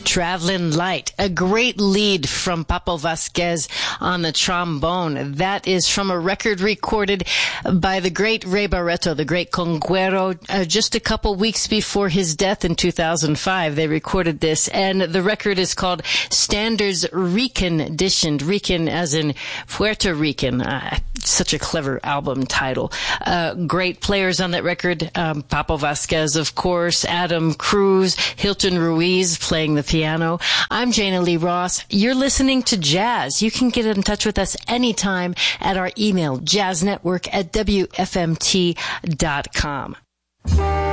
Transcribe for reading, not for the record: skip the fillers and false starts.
Traveling Light, a great lead from Papo Vasquez on the trombone. That is from a record recorded by the great Ray Barretto, the great conguero, just a couple weeks before his death in 2005. They recorded this, and the record is called Standards Reconditioned. Recon as in Puerto Rican. Such a clever album title. Great players on that record. Papo Vasquez, of course, Adam Cruz, Hilton Ruiz playing the piano. I'm Jana Lee Ross. You're listening to Jazz. You can get in touch with us anytime at our email, jazznetwork@wfmt.com.